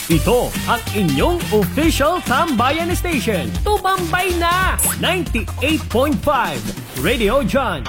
Ito ang inyong official Tambayan Station. Tumambay na! 98.5 Radio John.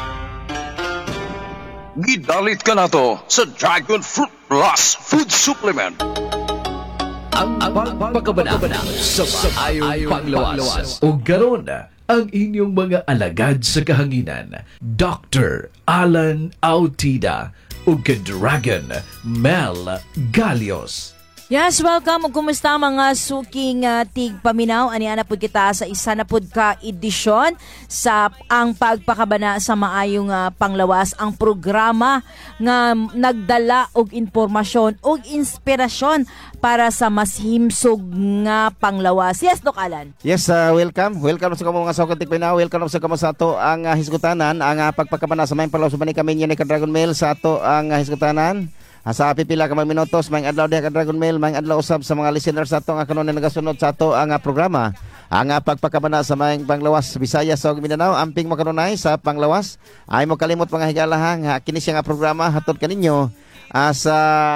Gidalit ka na to sa Dragon Fruit Plus Food Supplement. Ang pagkabana sa maayong panglawas. O garon ang inyong mga alagad sa kahanginan, Dr. Alan Autida o Dragon Mel Galios. Yes, welcome. Kumusta mga suking tigpaminaw? Aniana po kita sa isa na pod ka edisyon sa ang pagpakabana sa maayong panglawas. Ang programa nga nagdala og impormasyon og inspirasyon para sa mas himsog nga panglawas. Yes, Doc Alan. Yes, welcome. Welcome sa mga suking tigpaminaw. Welcome sa kamo sa ato ang hisgutanan. Ang pagpakabana sa maayong panglawas. Bani kami niya ni Dragon Mail sa ato ang hisgutanan. Sa pipila ka mga minutos, may adlaw diha ka Dragon Mail, may adlaw usab sa mga listeners sa ato nga kanunay nagasunod sa ato ang programa. Ang pagpakabana sa mga panglawas Visayas ug Mindanao, amping makanunay sa panglawas. Ay mo kalimot mga higala nga kini siya nga programa hatod kaninyo sa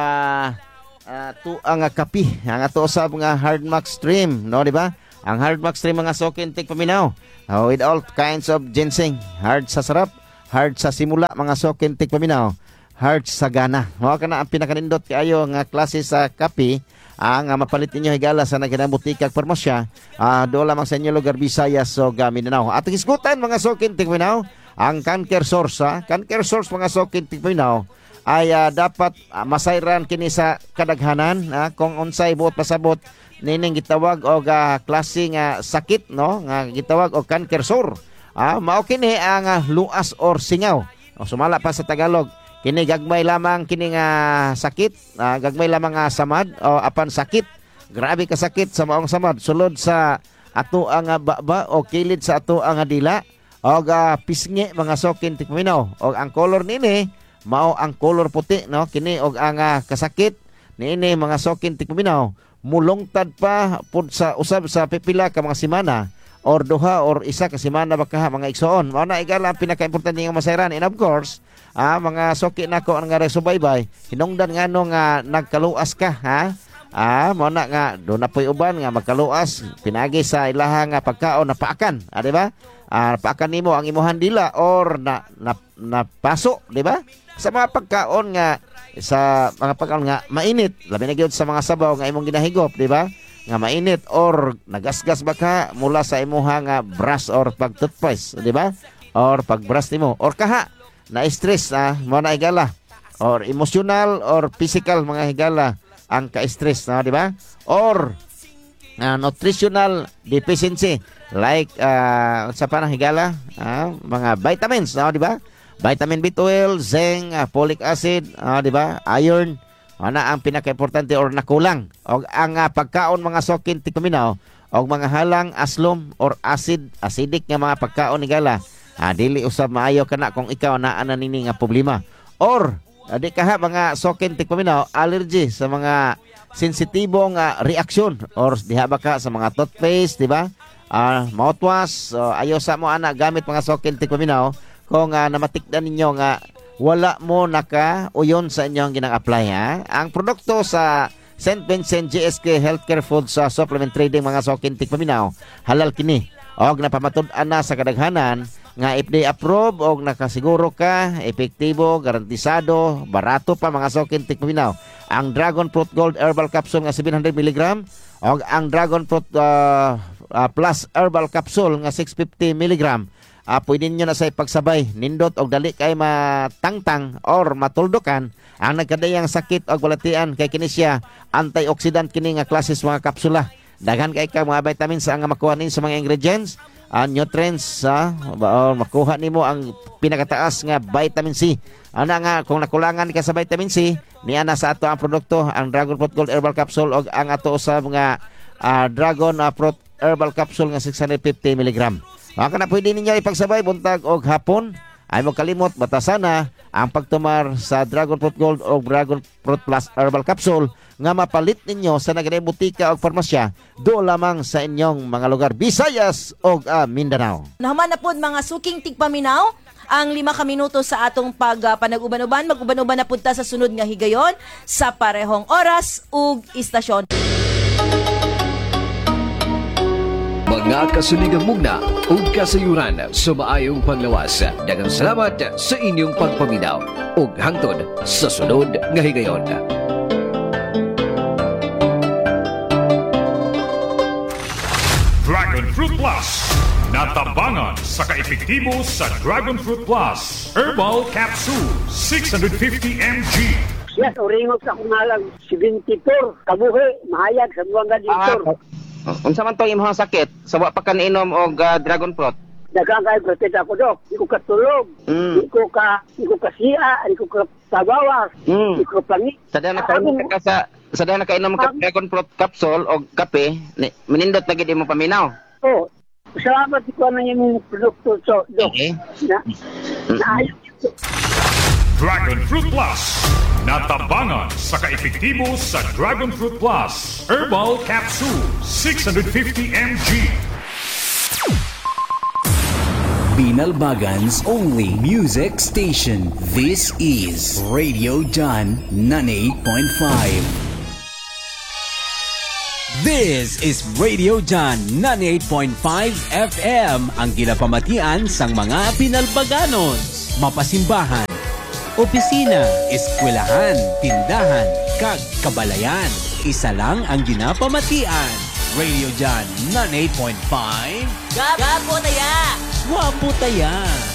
ang kapi, ang ato usab nga Hardmax Stream, no di ba? Ang Hardmax Stream mga sokin tig paminaw. With all kinds of ginseng, hard sa sarap, hard sa simula mga sokin tig paminaw. Heart sa gana. Mao kana ang pinakanindot kaayo nga klase sa kape ang mapalit ninyo higala sa naginabutika ug parmasya. Do lamang sa inyo lugar Visayas so Mindanao. At isgutan mga sokin tigminaw ang canker source. Canker source mga sokin tigminaw ay dapat masayran kini sa kadaghanan kung unsay buot pasabot nining gitawag og klase nga sakit no nga gitawag og canker sore. Mao kini ang luas or singaw. Sumala pa sa Tagalog. Kini gagmay lamang kini nga sakit, gagmay lamang nga samad o apan sakit. Grabe ka sakit sa maong samad sulod sa ato ang baba o kilid sa ato ang dila o pisngi mga sokin tikminaw. O ang color nini mao ang color puti no kini og ang kasakit niini mga sokin tikminaw mulungtad pa pud sa usab sa pipila ka mga semana or duha or isa ka semana baka mga igsoon. Mao na igala ang pinaka-importante nga masayran and of course mga soki nako nga resubaybay hinungdan ngano nga nagkaluas ka mo na nga do na poy uban nga magkaluas pinagi sa ilaha nga pagkaon na paakan di ba paakan nimo ang imuhan dila or na paso di ba sa mga pagkaon nga sa mga pagkaon nga mainit labi na gyud sa mga sabaw nga imong ginahigop di ba nga mainit or nagasgas baka mula sa imuha nga brush or pag-toothpaste di ba or pag-brush nimo or kaha na stress mo na higala or emotional or physical mga higala ang ka-stress di ba or nutritional deficiency like sa panang higala mga vitamins di ba vitamin B12 zinc folic acid di ba iron na ang pinaka-importante or nakulang og ang pagkaon mga sokin tikpaminaw og mga halang aslom or acidic nga mga pagkaon higala dili usab maayo kana kung ikaw naa na nini nga problema or di kaha mga sokin tikpaminaw allergy sa mga sensitibong reaksyon or diha ba ka sa mga toothpaste di ba mouthwash ayo sa mo ana gamit mga sokin tikpaminaw kung namatikdan ninyo nga wala mo naka-uyon sa inyong ginang-apply ang produkto sa St. Vincent GSK Healthcare Foods sa Supplement Trading mga sokin tikpaminaw halal kini og napamatud-an na sa kadaghanan nga FDA approved og nakasiguro ka epektibo, garantisado, barato pa mga sokin tikpaminaw. Ang Dragon Fruit Gold Herbal Capsule nga 700 mg og ang Dragon Fruit Plus Herbal Capsule nga 650 mg. Pwede nyo na sa ipagsabay nindot og dali kay matangtang or matuldukan ang nagkadayang sakit o balatian kay kini siya antioxidant kini nga klases mga kapsula. Daghan kay ka mga vitamins ang makuha nin sa mga ingredients nutrients makuha nimo ang pinakataas nga vitamin C. Ana nga kung nakulangan ka sa vitamin C niya na sa ato ang produkto ang Dragon Fruit Gold Herbal Capsule og ang ato usab nga Dragon Fruit Herbal Capsule nga 650 mg. Maka na pwede ninyo ipagsabay buntag og hapon ay mo kalimot batasana ang pagtumar sa Dragon Fruit Gold o Dragon Fruit Plus Herbal Capsule nga mapalit ninyo sa naganay butika o farmasya do lamang sa inyong mga lugar Visayas o Mindanao. Naman na po mga suking tigpaminaw ang 5 ka minuto sa atong panag-uban-uban. Mag-uban-uban na punta sa sunod nga higayon sa parehong oras ug istasyon. mga kasuligang mugna o kasayuran sa maayong panglawas. Daghang salamat sa inyong pagpaminaw ug hangtod sa sunod nga higayon. Dragon Fruit Plus. Natabangan sa kaepektibo sa Dragon Fruit Plus. Herbal Capsule, 650 mg. Yes, oringog sa kumalang 74. Kabuhi, mahayag sa buwang gaditor. Unsa man tong imong sakit? Sa wa pa ka inom og dragon fruit? Dagang kay protet ako dok. Di ko katulog. Di ko kasiya, di ko kabawas. Di ko plangi. Sada na kainom ka dragon fruit capsule og kape, manindot na gid imong paminaw. Oh, salamat ko na yung produkto so dok. Okay. Naayos. Dragon Fruit Plus. Natabangan sa kaepektibo sa Dragon Fruit Plus. Herbal Capsule, 650 mg. Binalbagan's only music station. This is Radio John 98.5. This is Radio John 98.5 FM, ang ginapamatian sang mga Binalbaganon. Mapasimbahan, opisina, eskwelahan, tindahan, kag kabalayan. Isa lang ang ginapamatian. Radio John 98.5. Gapo taya! Wapo taya!